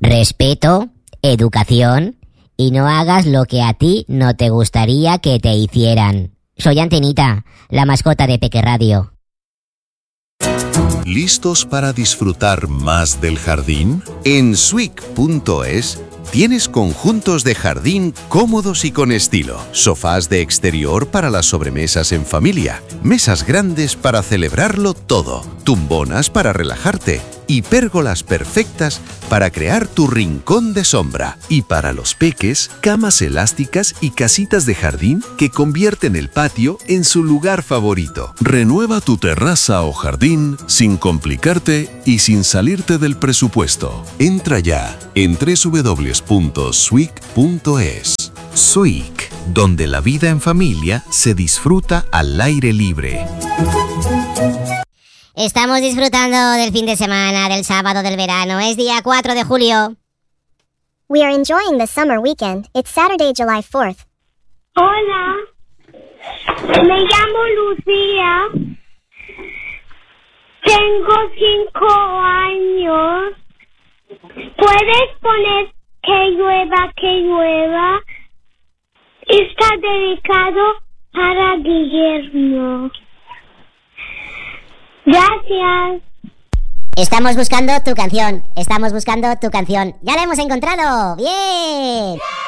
respeto, educación y no hagas lo que a ti no te gustaría que te hicieran. Soy Antenita, la mascota de Peque Radio. ¿Listos para disfrutar más del jardín? En Swick.es tienes conjuntos de jardín cómodos y con estilo, sofás de exterior para las sobremesas en familia, mesas grandes para celebrarlo todo, tumbonas para relajarte y pérgolas perfectas para crear tu rincón de sombra. Y para los peques, camas elásticas y casitas de jardín que convierten el patio en su lugar favorito. Renueva tu terraza o jardín sin complicarte y sin salirte del presupuesto. Entra ya en www.swick.es. Swick, donde la vida en familia se disfruta al aire libre. Estamos disfrutando del fin de semana, del sábado del verano. Es día 4 de julio. We are enjoying the summer weekend. It's Saturday, July 4th. Hola, me llamo Lucía. Tengo 5 años. ¿Puedes poner que llueva? Está dedicado para Guillermo. Gracias. Estamos buscando tu canción. Ya la hemos encontrado. ¡Bien!